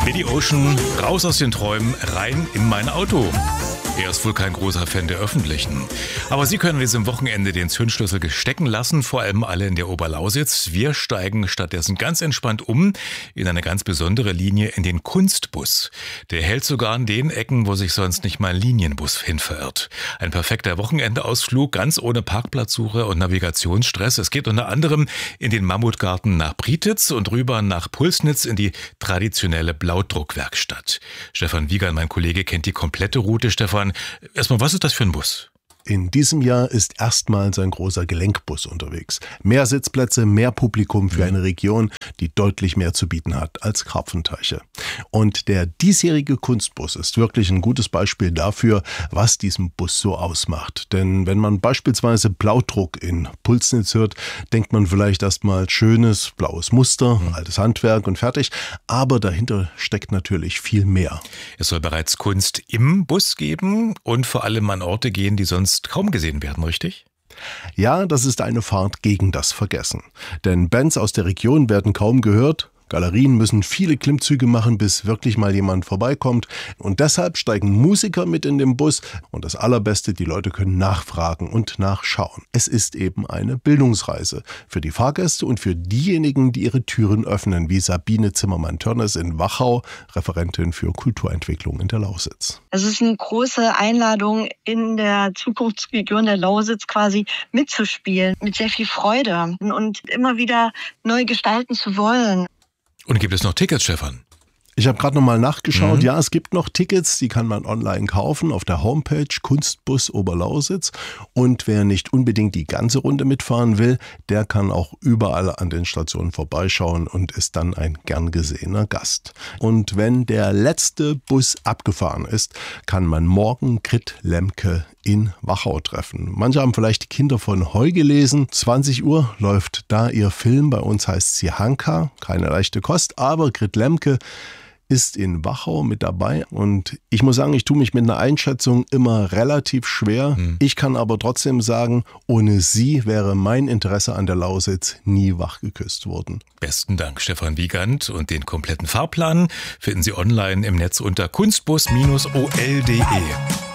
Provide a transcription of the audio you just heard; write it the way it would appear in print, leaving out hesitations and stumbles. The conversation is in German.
Billy Ocean, raus aus den Träumen, rein in mein Auto. Er ist wohl kein großer Fan der Öffentlichen. Aber Sie können an diesem Wochenende den Zündschlüssel stecken lassen, vor allem alle in der Oberlausitz. Wir steigen stattdessen ganz entspannt um in eine ganz besondere Linie, in den Kunstbus. Der hält sogar an den Ecken, wo sich sonst nicht mal ein Linienbus hin verirrt. Ein perfekter Wochenendausflug, ganz ohne Parkplatzsuche und Navigationsstress. Es geht unter anderem in den Mammutgarten nach Prietitz und rüber nach Pulsnitz in die traditionelle Blaudruckwerkstatt. Stefan Wiegand, mein Kollege, kennt die komplette Route. Stefan, erstmal, was ist das für ein Bus? In diesem Jahr ist erstmals ein großer Gelenkbus unterwegs. Mehr Sitzplätze, mehr Publikum für eine Region, die deutlich mehr zu bieten hat als Karpfenteiche. Und der diesjährige Kunstbus ist wirklich ein gutes Beispiel dafür, was diesen Bus so ausmacht. Denn wenn man beispielsweise Blaudruck in Pulsnitz hört, denkt man vielleicht erstmal schönes blaues Muster, altes Handwerk und fertig. Aber dahinter steckt natürlich viel mehr. Es soll bereits Kunst im Bus geben und vor allem an Orte gehen, die sonst kaum gesehen werden, richtig? Ja, das ist eine Fahrt gegen das Vergessen. Denn Bands aus der Region werden kaum gehört. Galerien müssen viele Klimmzüge machen, bis wirklich mal jemand vorbeikommt. Und deshalb steigen Musiker mit in den Bus. Und das Allerbeste, die Leute können nachfragen und nachschauen. Es ist eben eine Bildungsreise für die Fahrgäste und für diejenigen, die ihre Türen öffnen, wie Sabine Zimmermann-Törnes in Wachau, Referentin für Kulturentwicklung in der Lausitz. Es ist eine große Einladung, in der Zukunftsregion der Lausitz quasi mitzuspielen, mit sehr viel Freude und immer wieder neu gestalten zu wollen. Und gibt es noch Tickets, Stefan? Ich habe gerade nochmal nachgeschaut. Ja, es gibt noch Tickets, die kann man online kaufen auf der Homepage Kunstbus Oberlausitz. Und wer nicht unbedingt die ganze Runde mitfahren will, der kann auch überall an den Stationen vorbeischauen und ist dann ein gern gesehener Gast. Und wenn der letzte Bus abgefahren ist, kann man morgen Grit Lemke in Wachau treffen. Manche haben vielleicht die Kinder von Heu gelesen. 20 Uhr läuft da ihr Film. Bei uns heißt sie Hanka. Keine leichte Kost, aber Grit Lemke ist in Wachau mit dabei und ich muss sagen, ich tue mich mit einer Einschätzung immer relativ schwer. Ich kann aber trotzdem sagen, ohne sie wäre mein Interesse an der Lausitz nie wachgeküsst worden. Besten Dank, Stefan Wiegand, und den kompletten Fahrplan finden Sie online im Netz unter kunstbus-ol.de.